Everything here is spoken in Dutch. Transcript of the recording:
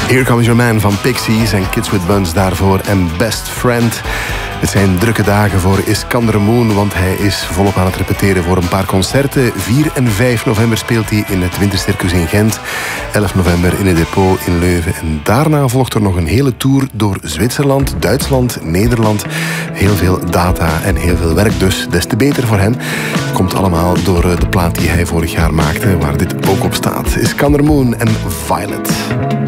Here Comes Your Man van Pixies en Kids with Buns daarvoor en Best Friend. Het zijn drukke dagen voor Iskander Moon, want hij is volop aan het repeteren voor een paar concerten. 4 en 5 november speelt hij in het Wintercircus in Gent. 11 november in het Depot in Leuven. En daarna volgt er nog een hele tour door Zwitserland, Duitsland, Nederland. Heel veel data en heel veel werk, dus des te beter voor hem. Komt allemaal door de plaat die hij vorig jaar maakte, waar dit ook op staat. Iskander Moon en Violet.